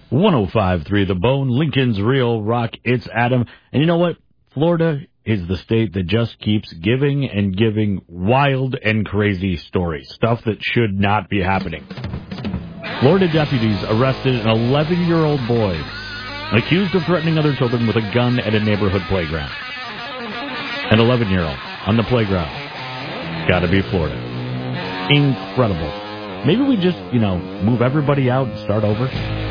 105.3 The Bone, Lincoln's Real Rock. It's Adam. And you know what? Florida is the state that just keeps giving and giving wild and crazy stories. Stuff that should not be happening. Florida deputies arrested an 11-year-old boy accused of threatening other children with a gun at a neighborhood playground. An 11-year-old on the playground. Gotta be Florida. Incredible. Maybe we just, move everybody out and start over.